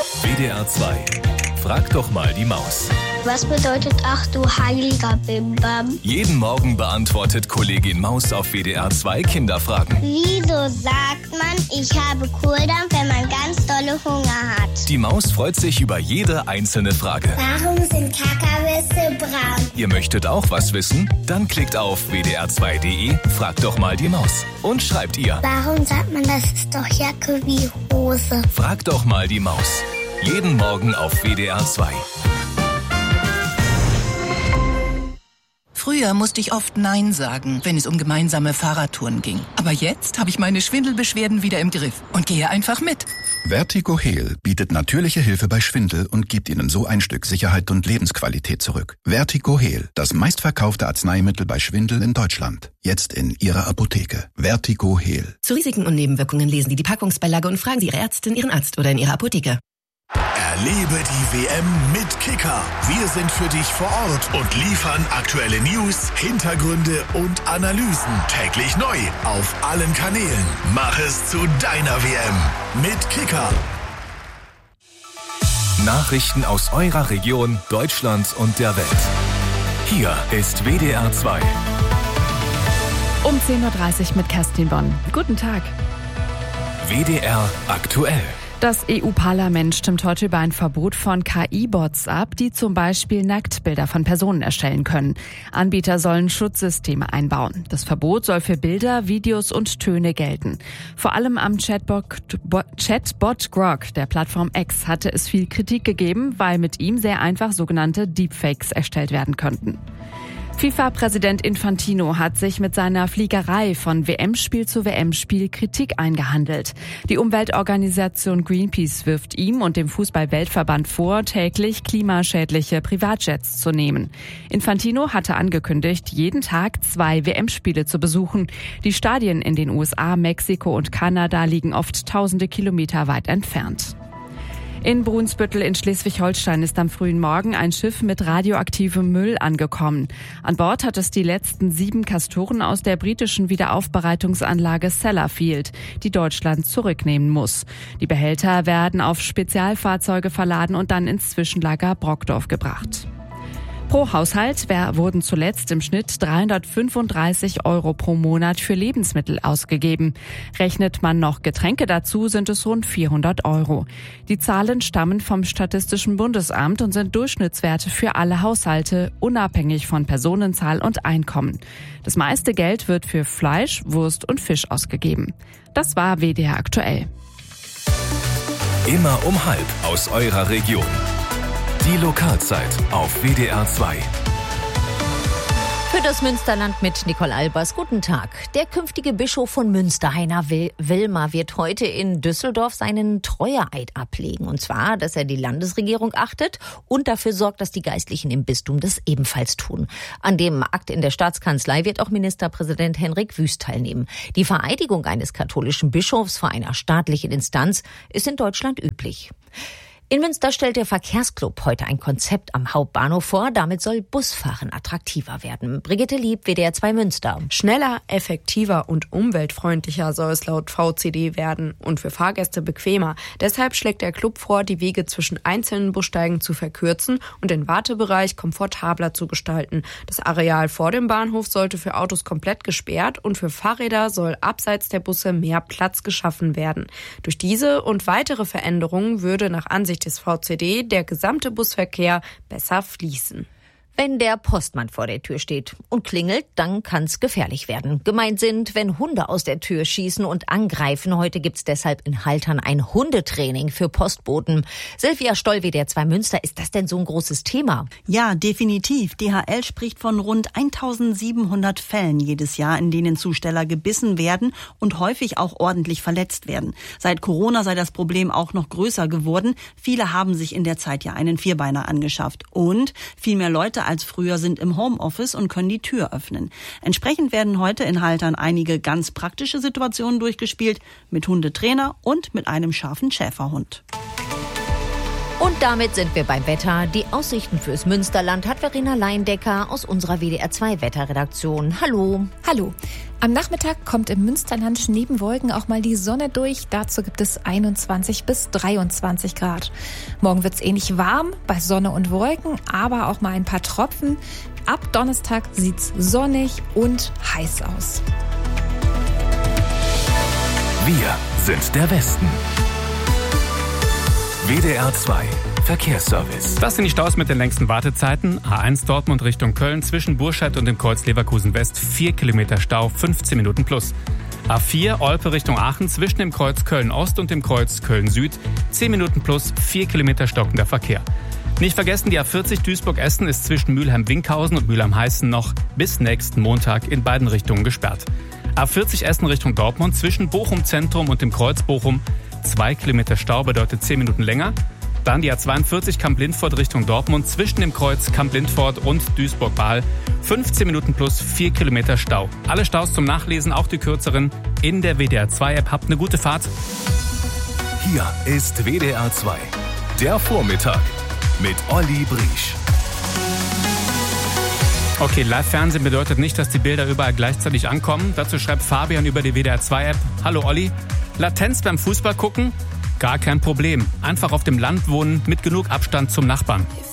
WDR 2. Frag doch mal die Maus. Was bedeutet ach du heiliger Bimbam? Jeden Morgen beantwortet Kollegin Maus auf WDR 2 Kinderfragen. Wieso sagt man, ich habe Kohldampf, wenn man ganz dolle Hunger hat? Die Maus freut sich über jede einzelne Frage. Warum sind Kakawisse braun? Ihr möchtet auch was wissen? Dann klickt auf wdr2.de, fragt doch mal die Maus. Und schreibt ihr. Warum sagt man, das ist doch Jacke wie Hose? Frag doch mal die Maus. Jeden Morgen auf WDR 2. Früher musste ich oft Nein sagen, wenn es um gemeinsame Fahrradtouren ging. Aber jetzt habe ich meine Schwindelbeschwerden wieder im Griff und gehe einfach mit. Vertigo Heal bietet natürliche Hilfe bei Schwindel und gibt Ihnen so ein Stück Sicherheit und Lebensqualität zurück. Vertigo Heal, das meistverkaufte Arzneimittel bei Schwindel in Deutschland. Jetzt in Ihrer Apotheke. Vertigo Heal. Zu Risiken und Nebenwirkungen lesen Sie die Packungsbeilage und fragen Sie Ihre Ärztin, Ihren Arzt oder in Ihrer Apotheke. Erlebe die WM mit Kicker. Wir sind für dich vor Ort und liefern aktuelle News, Hintergründe und Analysen. Täglich neu auf allen Kanälen. Mach es zu deiner WM mit Kicker. Nachrichten aus eurer Region, Deutschland und der Welt. Hier ist WDR 2. Um 10.30 Uhr mit Kerstin Bonn. Guten Tag. WDR aktuell. Das EU-Parlament stimmt heute über ein Verbot von KI-Bots ab, die zum Beispiel Nacktbilder von Personen erstellen können. Anbieter sollen Schutzsysteme einbauen. Das Verbot soll für Bilder, Videos und Töne gelten. Vor allem am Chatbot Grok der Plattform X hatte es viel Kritik gegeben, weil mit ihm sehr einfach sogenannte Deepfakes erstellt werden könnten. FIFA-Präsident Infantino hat sich mit seiner Fliegerei von WM-Spiel zu WM-Spiel Kritik eingehandelt. Die Umweltorganisation Greenpeace wirft ihm und dem Fußball-Weltverband vor, täglich klimaschädliche Privatjets zu nehmen. Infantino hatte angekündigt, jeden Tag 2 WM-Spiele zu besuchen. Die Stadien in den USA, Mexiko und Kanada liegen oft tausende Kilometer weit entfernt. In Brunsbüttel in Schleswig-Holstein ist am frühen Morgen ein Schiff mit radioaktivem Müll angekommen. An Bord hat es die letzten 7 Castoren aus der britischen Wiederaufbereitungsanlage Sellafield, die Deutschland zurücknehmen muss. Die Behälter werden auf Spezialfahrzeuge verladen und dann ins Zwischenlager Brockdorf gebracht. Pro Haushalt wurden zuletzt im Schnitt 335 € pro Monat für Lebensmittel ausgegeben. Rechnet man noch Getränke dazu, sind es rund 400 €. Die Zahlen stammen vom Statistischen Bundesamt und sind Durchschnittswerte für alle Haushalte, unabhängig von Personenzahl und Einkommen. Das meiste Geld wird für Fleisch, Wurst und Fisch ausgegeben. Das war WDR aktuell. Immer um 12 aus eurer Region. Die Lokalzeit auf WDR 2. Für das Münsterland mit Nicole Albers. Guten Tag. Der künftige Bischof von Münster, Heiner Wilmer, wird heute in Düsseldorf seinen Treueeid ablegen. Und zwar, dass er die Landesregierung achtet und dafür sorgt, dass die Geistlichen im Bistum das ebenfalls tun. An dem Akt in der Staatskanzlei wird auch Ministerpräsident Henrik Wüst teilnehmen. Die Vereidigung eines katholischen Bischofs vor einer staatlichen Instanz ist in Deutschland üblich. In Münster stellt der Verkehrsclub heute ein Konzept am Hauptbahnhof vor. Damit soll Busfahren attraktiver werden. Brigitte Lieb, WDR 2 Münster. Schneller, effektiver und umweltfreundlicher soll es laut VCD werden und für Fahrgäste bequemer. Deshalb schlägt der Club vor, die Wege zwischen einzelnen Bussteigen zu verkürzen und den Wartebereich komfortabler zu gestalten. Das Areal vor dem Bahnhof sollte für Autos komplett gesperrt und für Fahrräder soll abseits der Busse mehr Platz geschaffen werden. Durch diese und weitere Veränderungen würde nach Ansicht des VCD der gesamte Busverkehr besser fließen. Wenn der Postmann vor der Tür steht und klingelt, dann kann es gefährlich werden. Gemeint sind, wenn Hunde aus der Tür schießen und angreifen. Heute gibt's deshalb in Haltern ein Hundetraining für Postboten. Silvia Stoll, WDR 2 Münster, ist das denn so ein großes Thema? Ja, definitiv. DHL spricht von rund 1700 Fällen jedes Jahr, in denen Zusteller gebissen werden und häufig auch ordentlich verletzt werden. Seit Corona sei das Problem auch noch größer geworden. Viele haben sich in der Zeit ja einen Vierbeiner angeschafft. Und viel mehr Leute als früher sind im Homeoffice und können die Tür öffnen. Entsprechend werden heute in Haltern einige ganz praktische Situationen durchgespielt, mit Hundetrainer und mit einem scharfen Schäferhund. Und damit sind wir beim Wetter. Die Aussichten fürs Münsterland hat Verena Leindecker aus unserer WDR 2 Wetterredaktion. Hallo. Hallo. Am Nachmittag kommt im Münsterland neben Wolken auch mal die Sonne durch. Dazu gibt es 21 bis 23 Grad. Morgen wird es ähnlich warm bei Sonne und Wolken, aber auch mal ein paar Tropfen. Ab Donnerstag sieht's sonnig und heiß aus. Wir sind der Westen. WDR 2 Verkehrsservice. Das sind die Staus mit den längsten Wartezeiten. A1 Dortmund Richtung Köln zwischen Burscheid und dem Kreuz Leverkusen West 4 Kilometer Stau, 15 Minuten plus. A4 Olpe Richtung Aachen zwischen dem Kreuz Köln Ost und dem Kreuz Köln Süd 10 Minuten plus, 4 Kilometer stockender Verkehr. Nicht vergessen, die A40 Duisburg-Essen ist zwischen Mülheim-Winkhausen und Mülheim-Heißen noch bis nächsten Montag in beiden Richtungen gesperrt. A40 Essen Richtung Dortmund zwischen Bochum Zentrum und dem Kreuz Bochum 2 Kilometer Stau bedeutet 10 Minuten länger. Dann die A42 Kamp-Lindfort Richtung Dortmund zwischen dem Kreuz Kamp-Lindfort und Duisburg-Bahl 15 Minuten plus 4 Kilometer Stau. Alle Staus zum Nachlesen, auch die kürzeren, in der WDR 2 App. Habt eine gute Fahrt. Hier ist WDR 2, der Vormittag mit Olli Briesch. Okay, Live-Fernsehen bedeutet nicht, dass die Bilder überall gleichzeitig ankommen. Dazu schreibt Fabian über die WDR 2 App. Hallo Olli, Latenz beim Fußball gucken? Gar kein Problem. Einfach auf dem Land wohnen mit genug Abstand zum Nachbarn.